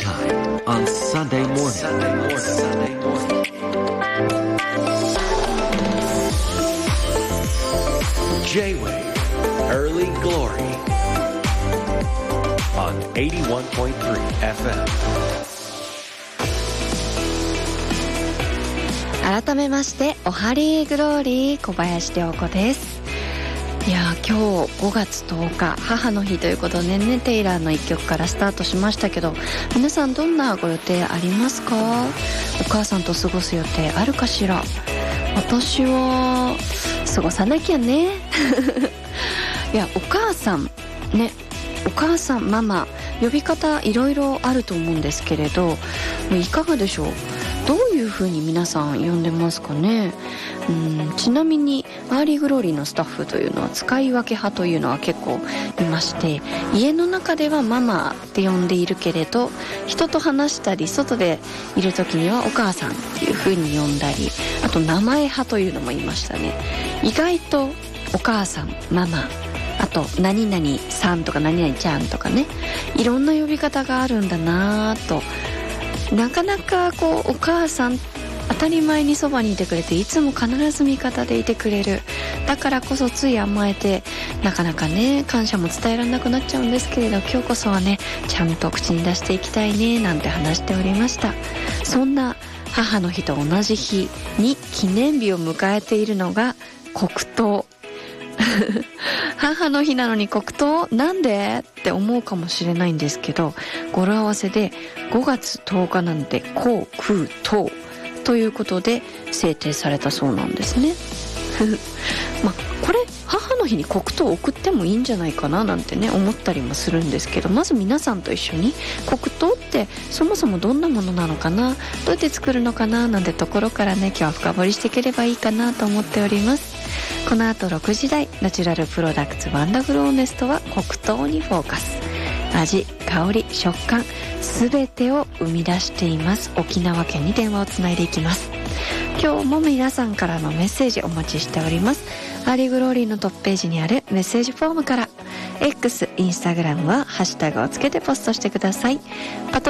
time on Sunday morning. J-Wave Early Glory on 81.3 FM。 改めましておはりーグローリー、小林涼子です。いや今日5月10日母の日ということでね、テイラーの一曲からスタートしましたけど、皆さんどんなご予定ありますか？お母さんと過ごす予定あるかしら？私は過ごさなきゃねいやお母さんね、お母さんママ呼び方いろいろあると思うんですけれど、いかがでしょう？どういう風に皆さん呼んでますかね？ちなみにアーリーグローリーのスタッフというのは使い分け派というのは結構いまして、家の中ではママって呼んでいるけれど、人と話したり外でいる時にはお母さんっていう風に呼んだり、あと名前派というのもいましたね。意外とお母さん、ママ、あと何々さんとか何々ちゃんとかね、いろんな呼び方があるんだなぁと。なかなかこうお母さん当たり前にそばにいてくれて、いつも必ず味方でいてくれる。だからこそつい甘えて、なかなかね感謝も伝えられなくなっちゃうんですけれど、今日こそはねちゃんと口に出していきたいねなんて話しておりました。そんな母の日と同じ日に記念日を迎えているのが黒糖母の日なのに黒糖なんでって思うかもしれないんですけど、語呂合わせで5月10日なんで孔空糖ということで制定されたそうなんですねこれ母の日に黒糖を送ってもいいんじゃないかななんてね思ったりもするんですけど、まず皆さんと一緒に黒糖ってそもそもどんなものなのかな、どうやって作るのかななんてところからね今日は深掘りしていければいいかなと思っております。この後6時台ナチュラルプロダクツワンダフルオネストは黒糖にフォーカス。味、香り、食感すべてを生み出しています沖縄県に電話をつないでいきます。今日も皆さんからのメッセージお待ちしております。アーリーグローリーのトップページにあるメッセージフォームから、 X、インスタグラムはハッシュタグをつけてポストしてください。